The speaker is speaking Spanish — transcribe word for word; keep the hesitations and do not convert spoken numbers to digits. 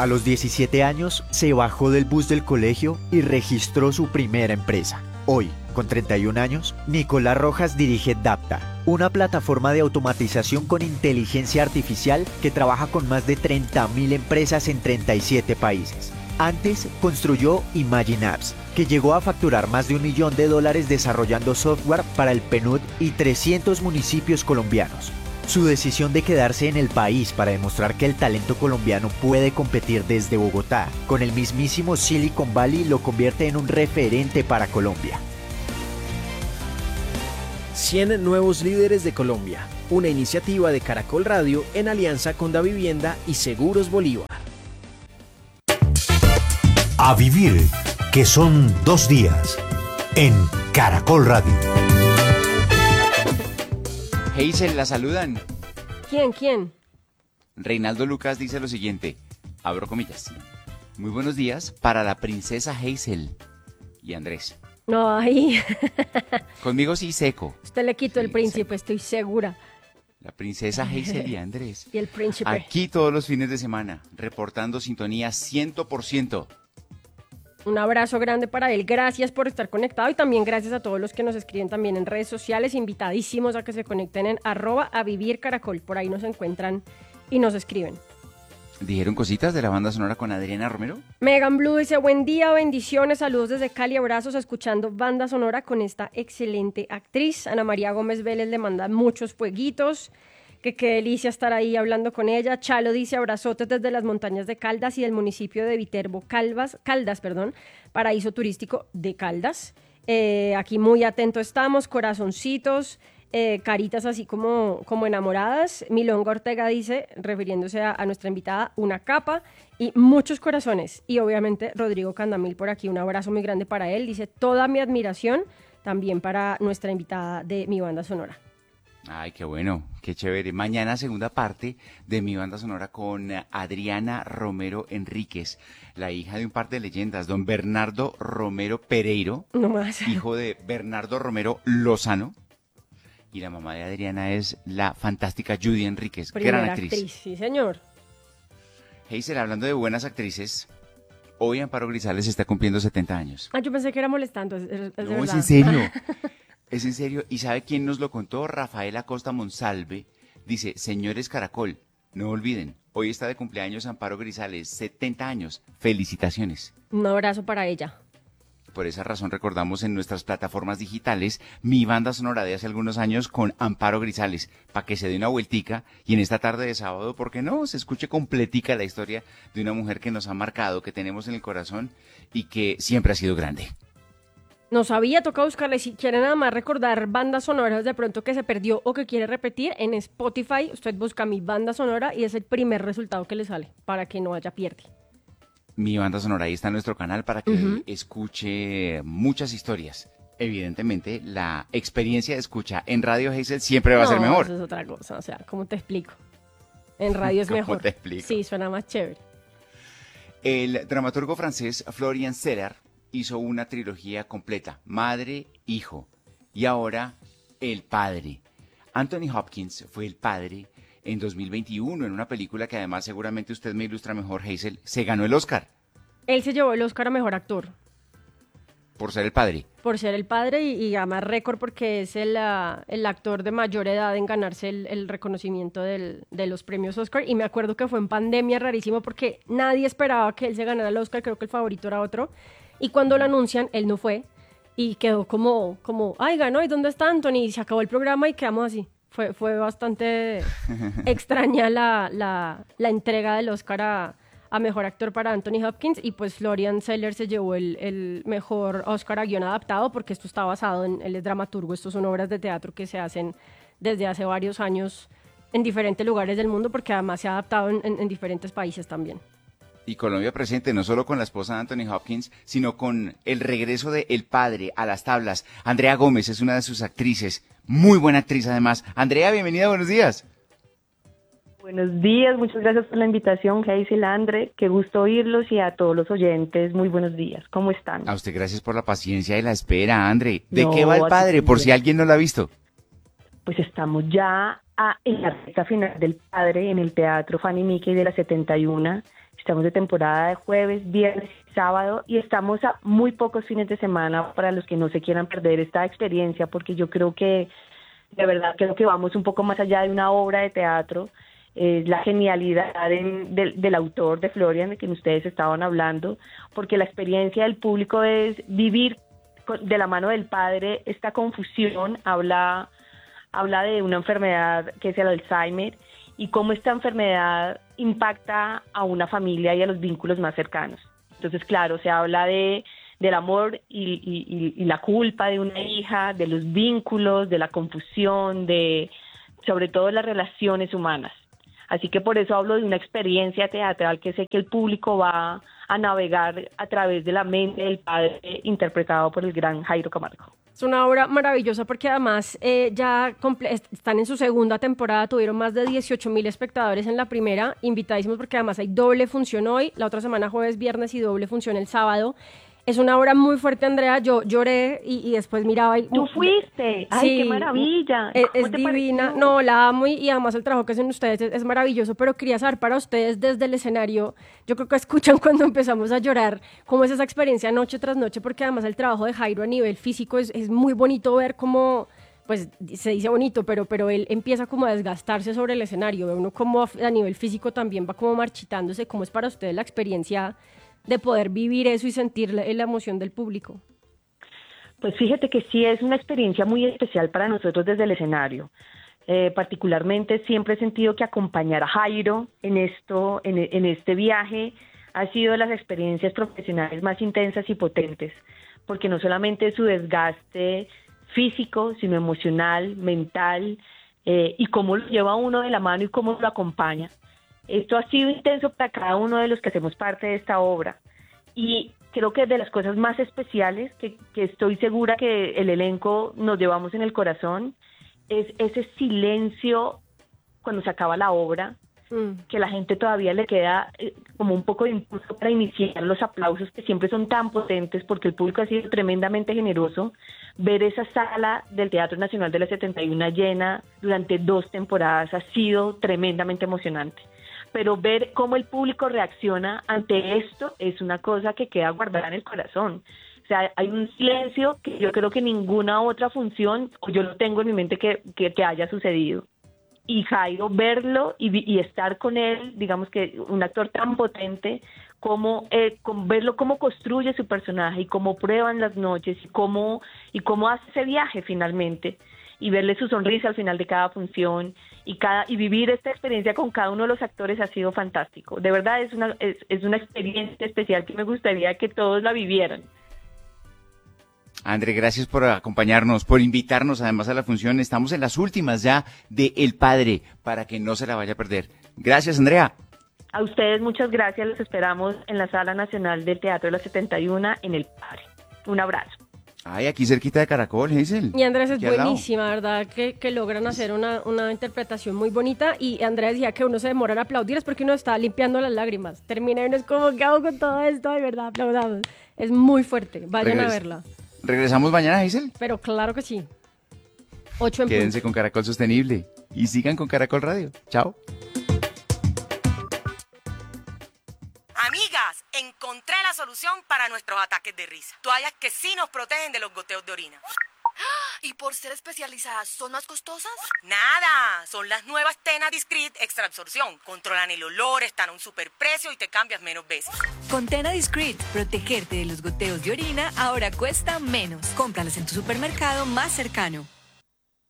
A los diecisiete años, se bajó del bus del colegio y registró su primera empresa. Hoy, con treinta y un años, Nicolás Rojas dirige Dapta, una plataforma de automatización con inteligencia artificial que trabaja con más de treinta mil empresas en treinta y siete países. Antes, construyó Imagine Apps, que llegó a facturar más de un millón de dólares desarrollando software para el P N U D y trescientos municipios colombianos. Su decisión de quedarse en el país para demostrar que el talento colombiano puede competir desde Bogotá con el mismísimo Silicon Valley lo convierte en un referente para Colombia. cien nuevos líderes de Colombia, una iniciativa de Caracol Radio en alianza con Davivienda y Seguros Bolívar. A vivir, que son dos días, en Caracol Radio. Hazel, la saludan. ¿Quién, quién? Reinaldo Lucas dice lo siguiente, abro comillas. Muy buenos días para la princesa Hazel y Andrés. No, ahí. Conmigo sí seco. Usted le quitó Sí, el príncipe, seco. estoy segura. La princesa Hazel y Andrés. Y el príncipe. Aquí todos los fines de semana, reportando sintonía cien por ciento. Un abrazo grande para él, gracias por estar conectado y también gracias a todos los que nos escriben también en redes sociales, invitadísimos a que se conecten en arroba a vivir caracol, por ahí nos encuentran y nos escriben. ¿Dijeron cositas de la banda sonora con Adriana Romero? Megan Blue dice, buen día, bendiciones, saludos desde Cali, abrazos, escuchando banda sonora con esta excelente actriz. Ana María Gómez Vélez le manda muchos fueguitos, que qué delicia estar ahí hablando con ella. Chalo dice, abrazotes desde las montañas de Caldas y del municipio de Viterbo, Calvas, Caldas, perdón, paraíso turístico de Caldas. Eh, aquí muy atento estamos, corazoncitos, eh, caritas así como, como enamoradas. Milonga Ortega dice, refiriéndose a, a nuestra invitada, una capa y muchos corazones. Y obviamente Rodrigo Candamil por aquí, un abrazo muy grande para él. Dice, toda mi admiración también para nuestra invitada de mi banda sonora. Ay, qué bueno, qué chévere. Mañana segunda parte de mi banda sonora con Adriana Romero Enríquez, la hija de un par de leyendas, don Bernardo Romero Pereiro, No más. hijo de Bernardo Romero Lozano, y la mamá de Adriana es la fantástica Judy Enríquez, Primera gran actriz. actriz. Sí, señor. Hazel, hablando de buenas actrices, hoy Amparo Grisales está cumpliendo setenta años. Ah, yo pensé que era molestando, es, es, es de No, verdad. es en serio. Es en serio. ¿Y sabe quién nos lo contó? Rafael Acosta Monsalve. Dice, señores Caracol, no olviden, hoy está de cumpleaños Amparo Grisales, setenta años. Felicitaciones. Un abrazo para ella. Por esa razón recordamos en nuestras plataformas digitales mi banda sonora de hace algunos años con Amparo Grisales, para que se dé una vueltica y en esta tarde de sábado, ¿por qué no? Se escuche completica la historia de una mujer que nos ha marcado, que tenemos en el corazón y que siempre ha sido grande. No sabía, toca buscarle. Si quieren nada más recordar bandas sonoras de pronto que se perdió o que quiere repetir, en Spotify usted busca mi banda sonora y es el primer resultado que le sale para que no haya pierde. Mi banda sonora ahí está en nuestro canal para que Uh-huh. escuche muchas historias. Evidentemente, la experiencia de escucha en Radio Hazel siempre va a ser No, mejor. eso es otra cosa, o sea, ¿cómo te explico? En radio es ¿Cómo mejor. te explico? Sí, suena más chévere. El dramaturgo francés Florian Zeller hizo una trilogía completa, Madre, Hijo, y ahora El Padre. Anthony Hopkins fue el padre en dos mil veintiuno en una película que además seguramente usted me ilustra mejor, Hazel, se ganó el Oscar Él se llevó el Oscar a Mejor Actor por ser el padre. por ser el padre y, y además récord porque es el, ah, el actor de mayor edad en ganarse el, el reconocimiento del, de los premios Oscar. Y me acuerdo que fue en pandemia rarísimo porque nadie esperaba que él se ganara el Oscar, creo que el favorito era otro. Y cuando lo anuncian, él no fue y quedó como, como ay, ganó, ¿y dónde está Anthony? Y se acabó el programa y quedamos así. Fue, fue bastante extraña la, la, la entrega del Oscar a, a Mejor Actor para Anthony Hopkins y pues Florian Zeller se llevó el, el mejor Oscar a guión adaptado porque esto está basado en, él es dramaturgo, estos son obras de teatro que se hacen desde hace varios años en diferentes lugares del mundo porque además se ha adaptado en, en, en diferentes países también. Y Colombia presente no solo con la esposa de Anthony Hopkins, sino con el regreso de El Padre a las tablas. Andrea Gómez es una de sus actrices, muy buena actriz además. Andrea, bienvenida, buenos días. Buenos días, muchas gracias por la invitación, Hazel, Andre, qué gusto oírlos y a todos los oyentes, muy buenos días, ¿cómo están? A usted gracias por la paciencia y la espera, Andre. ¿De No, qué va El a ti Padre, por también. si alguien no lo ha visto? Pues estamos ya a, en la recta final del Padre en el Teatro Fanny Mickey de la setenta y uno. Estamos de temporada de jueves, viernes y sábado y estamos a muy pocos fines de semana para los que no se quieran perder esta experiencia, porque yo creo que, de verdad, creo que vamos un poco más allá de una obra de teatro. Es la genialidad de, de, del autor, de Florian, de quien ustedes estaban hablando, porque la experiencia del público es vivir de la mano del padre esta confusión. Habla, habla de una enfermedad que es el Alzheimer y cómo esta enfermedad impacta a una familia y a los vínculos más cercanos. Entonces, claro, se habla de del amor y, y, y la culpa de una hija, de los vínculos, de la confusión, de sobre todo las relaciones humanas. Así que por eso hablo de una experiencia teatral que sé que el público va a navegar a través de la mente del padre, interpretado por el gran Jairo Camargo. Es una obra maravillosa porque además eh, ya comple- están en su segunda temporada, tuvieron más de dieciocho mil espectadores en la primera, invitadísimos porque además hay doble función hoy, la otra semana jueves, viernes y doble función el sábado. Es una obra muy fuerte, Andrea. Yo lloré y, y después miraba y... ¡Tú fuiste! ¡Ay, sí, qué maravilla! Es, es divina. pareció? No, la amo y, y además el trabajo que hacen ustedes es, es maravilloso, pero quería saber para ustedes desde el escenario, yo creo que escuchan cuando empezamos a llorar, cómo es esa experiencia noche tras noche, porque además el trabajo de Jairo a nivel físico es, es muy bonito ver cómo... pues se dice bonito, pero, pero él empieza como a desgastarse sobre el escenario, ve uno como a, a nivel físico también va como marchitándose. ¿Cómo es para ustedes la experiencia de poder vivir eso y sentir la, la emoción del público? Pues fíjate que sí es una experiencia muy especial para nosotros desde el escenario. Eh, particularmente siempre he sentido que acompañar a Jairo en esto, en, en este viaje, ha sido de las experiencias profesionales más intensas y potentes, porque no solamente su desgaste físico, sino emocional, mental, eh, y cómo lo lleva uno de la mano y cómo lo acompaña. Esto ha sido intenso para cada uno de los que hacemos parte de esta obra y creo que es de las cosas más especiales que, que estoy segura que el elenco nos llevamos en el corazón es ese silencio cuando se acaba la obra, mm. que la gente todavía le queda eh, como un poco de impulso para iniciar los aplausos que siempre son tan potentes porque el público ha sido tremendamente generoso. Ver esa sala del Teatro Nacional de la setenta y uno llena durante dos temporadas ha sido tremendamente emocionante. Pero ver cómo el público reacciona ante esto es una cosa que queda guardada en el corazón. O sea, hay un silencio que yo creo que ninguna otra función, o yo lo tengo en mi mente, que, que, que haya sucedido. Y Jairo, verlo y, y estar con él, digamos que un actor tan potente, como eh, con verlo cómo construye su personaje y cómo prueban las noches y cómo, y cómo hace ese viaje finalmente. Y verle su sonrisa al final de cada función y cada y vivir esta experiencia con cada uno de los actores ha sido fantástico. De verdad es una es, es una experiencia especial que me gustaría que todos la vivieran. André, gracias por acompañarnos, por invitarnos además a la función. Estamos en las últimas ya de El Padre, para que no se la vaya a perder. Gracias, Andrea. A ustedes muchas gracias, los esperamos en la Sala Nacional del Teatro de la setenta y uno en El Padre. Un abrazo. Ay, aquí cerquita de Caracol, Hazel. Y Andrés es buenísima, ¿verdad? Que, que logran hacer una, una interpretación muy bonita. Y Andrés decía que uno se demora en aplaudir, es porque uno está limpiando las lágrimas. Termina y uno es como, ¿qué hago con todo esto? De verdad, aplaudamos. Es muy fuerte, vayan Regres- a verla. ¿Regresamos mañana, Hazel? Pero claro que sí. Ocho en Quédense punto. con Caracol Sostenible y sigan con Caracol Radio. Chao. Amigas, encontré la solución para nuestros ataques de risa. Toallas que sí nos protegen de los goteos de orina. ¿Y por ser especializadas son más costosas? Nada, son las nuevas Tena Discreet Extra Absorción. Controlan el olor, están a un superprecio y te cambias menos veces. Con Tena Discreet, protegerte de los goteos de orina ahora cuesta menos. Cómpralas en tu supermercado más cercano.